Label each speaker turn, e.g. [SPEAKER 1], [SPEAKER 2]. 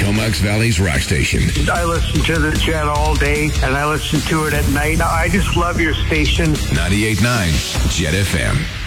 [SPEAKER 1] Comox Valley's rock station.
[SPEAKER 2] I listen to the Jet all day, and I listen to it at night. I just love your station.
[SPEAKER 1] 98.9 Jet FM.